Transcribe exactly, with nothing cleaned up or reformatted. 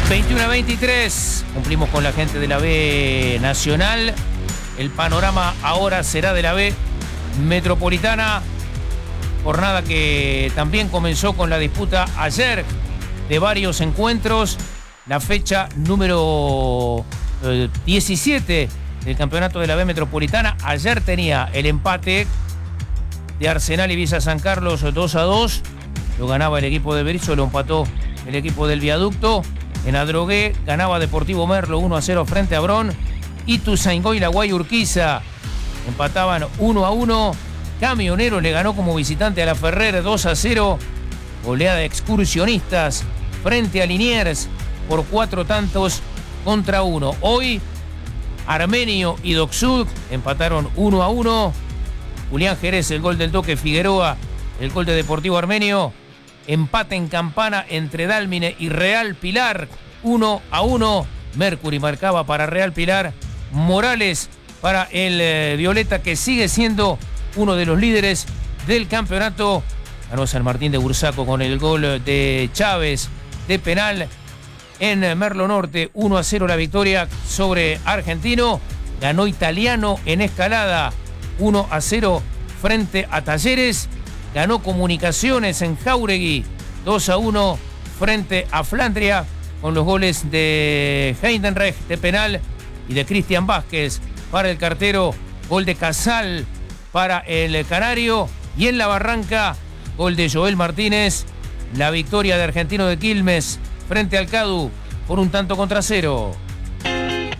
veintiuno a veintitrés, cumplimos con la gente de la B Nacional. El panorama ahora será de la B Metropolitana. Jornada que también comenzó con la disputa ayer de varios encuentros. La fecha número eh, diecisiete del campeonato de la B Metropolitana. Ayer tenía el empate de Arsenal y Villa San Carlos dos a dos. Lo ganaba el equipo de Berizo, lo empató el equipo del Viaducto. En Adrogué ganaba Deportivo Merlo uno a cero frente a Brón. Ituzaingó y La Guay Urquiza empataban uno a uno. Camionero le ganó como visitante a La Ferrer dos a cero. Goleada de Excursionistas frente a Liniers por cuatro tantos contra uno. Hoy Armenio y Docsud empataron uno a uno. Julián Jerez, el gol del Toque Figueroa, el gol de Deportivo Armenio. Empate en Campana entre Dálmine y Real Pilar, uno a uno. Mercury marcaba para Real Pilar. Morales para el eh, Violeta, que sigue siendo uno de los líderes del campeonato. Ganó San Martín de Bursaco con el gol de Chávez de penal. En Merlo Norte, uno a cero la victoria sobre Argentino. Ganó Italiano en Escalada, uno a cero frente a Talleres. Ganó Comunicaciones en Jáuregui, dos a uno frente a Flandria, con los goles de Heidenreich de penal y de Cristian Vázquez para el Cartero. Gol de Casal para el Canario. Y en La Barranca, gol de Joel Martínez. La victoria de Argentino de Quilmes frente al Cadu por un tanto contra cero.